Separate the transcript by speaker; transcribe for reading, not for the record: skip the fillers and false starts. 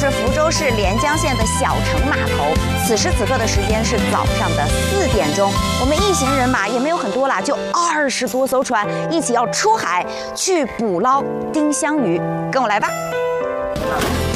Speaker 1: 是福州市连江县的小城码头。此时此刻的时间是早上的4点钟，我们一行人马也没有很多啦，就20多艘船一起要出海去捕捞丁香鱼，跟我来吧。